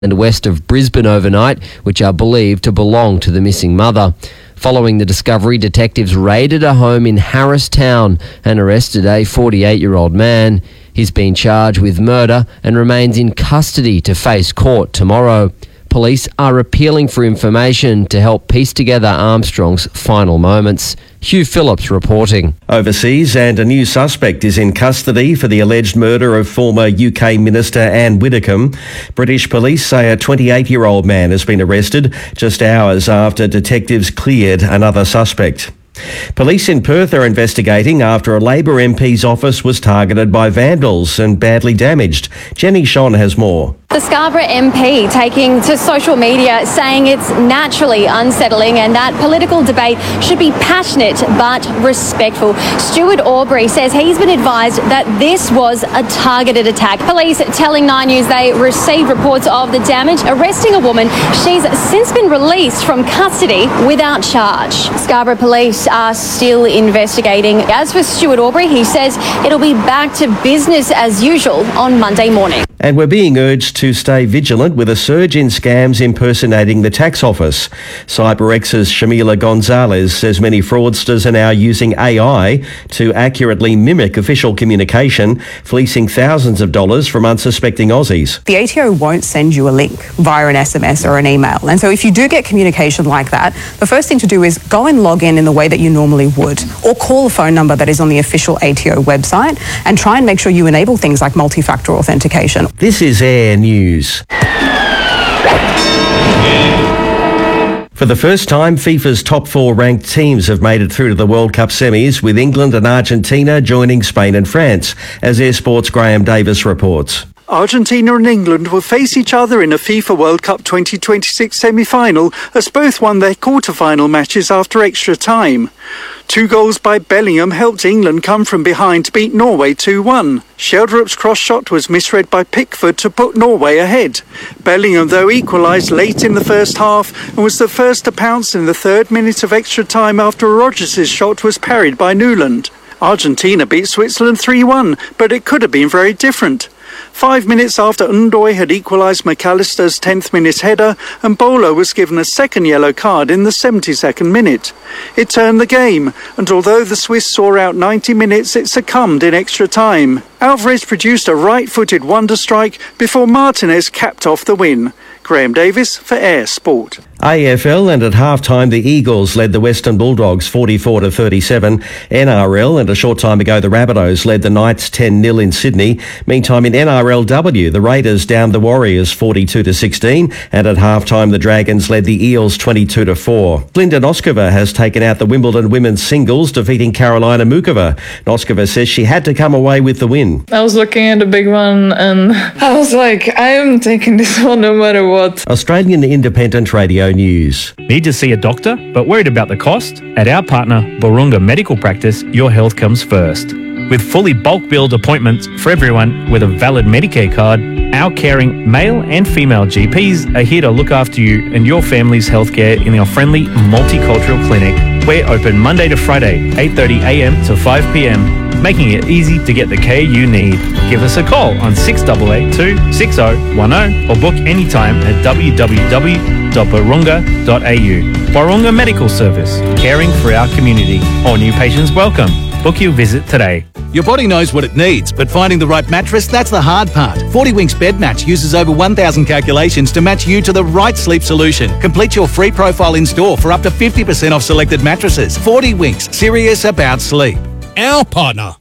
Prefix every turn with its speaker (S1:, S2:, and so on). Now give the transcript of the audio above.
S1: and west of Brisbane overnight, which are believed to belong to the missing mother. Following the discovery, detectives raided a home in Harristown and arrested a 48-year-old man. He's been charged with murder and remains in custody to face court tomorrow. Police are appealing for information to help piece together Armstrong's final moments. Hugh Phillips reporting.
S2: Overseas, and a new suspect is in custody for the alleged murder of former UK Minister Anne Widdecombe. British police say a 28-year-old man has been arrested just hours after detectives cleared another suspect. Police in Perth are investigating after a Labor MP's office was targeted by vandals and badly damaged. Jenny Shon has more.
S3: The Scarborough MP taking to social media saying it's naturally unsettling and that political debate should be passionate but respectful. Stuart Aubrey says he's been advised that this was a targeted attack. Police telling 9 News they received reports of the damage, arresting a woman. She's since been released from custody without charge. Scarborough police are still investigating. As for Stuart Aubrey, he says it'll be back to business as usual on Monday morning.
S2: And we're being urged to stay vigilant with a surge in scams impersonating the tax office. CyberX's Shamila Gonzalez says many fraudsters are now using AI to accurately mimic official communication, fleecing thousands of dollars from unsuspecting Aussies.
S4: The ATO won't send you a link via an SMS or an email. And so if you do get communication like that, the first thing to do is go and log in the way that you normally would, or call a phone number that is on the official ATO website and try and make sure you enable things like multi-factor authentication.
S2: This is Air News. For the first time, FIFA's top 4 ranked teams have made it through to the World Cup semis, with England and Argentina joining Spain and France, as Air Sport's Graham Davis reports.
S5: Argentina and England will face each other in a FIFA World Cup 2026 semi-final, as both won their quarter-final matches after extra time. 2 goals by Bellingham helped England come from behind to beat Norway 2-1. Sheldrop's cross shot was misread by Pickford to put Norway ahead. Bellingham, though, equalised late in the first half and was the first to pounce in the 3rd minute of extra time after Rodgers' shot was parried by Newland. Argentina beat Switzerland 3-1, but it could have been very different. 5 minutes after Undoy had equalised McAllister's 10th minute header, and Bolo was given a second yellow card in the 72nd minute. It turned the game, and although the Swiss saw out 90 minutes, it succumbed in extra time. Alvarez produced a right-footed wonder strike before Martinez capped off the win. Graham Davis for Air Sport.
S2: AFL, and at half-time the Eagles led the Western Bulldogs 44-37. NRL, and a short time ago the Rabbitohs led the Knights 10-0 in Sydney. Meantime in NRLW, the Raiders downed the Warriors 42-16, and at half-time the Dragons led the Eels 22-4. Linda Noskova has taken out the Wimbledon women's singles, defeating Carolina Mukova. Noskova says she had to come away with the win.
S6: I was looking at the big one and I was like, I am taking this one no matter what.
S2: Australian Independent Radio News.
S7: Need to see a doctor, but worried about the cost? At our partner, Burunga Medical Practice, your health comes first. With fully bulk billed appointments for everyone with a valid Medicare card, our caring male and female GPs are here to look after you and your family's healthcare in our friendly multicultural clinic. We're open Monday to Friday, 8:30am to 5pm, making it easy to get the care you need. Give us a call on 6882 6010 or book anytime at www.burunga.au. Burunga Medical Service, caring for our community. All new patients welcome. Book your visit today.
S8: Your body knows what it needs, but finding the right mattress, that's the hard part. 40 Winks Bed Match uses over 1,000 calculations to match you to the right sleep solution. Complete your free profile in store for up to 50% off selected mattresses. 40 Winks, serious about sleep.
S9: Our partner,